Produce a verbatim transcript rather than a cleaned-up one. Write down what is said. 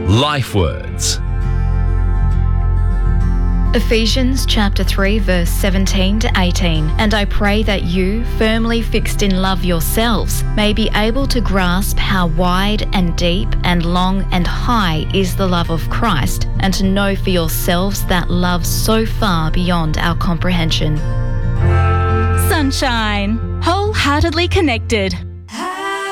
Life Words. Ephesians chapter three verse seventeen to eighteen. And I pray that you, firmly fixed in love yourselves, may be able to grasp how wide and deep and long and high is the love of Christ, and to know for yourselves that love so far beyond our comprehension. Sunshine, wholeheartedly connected.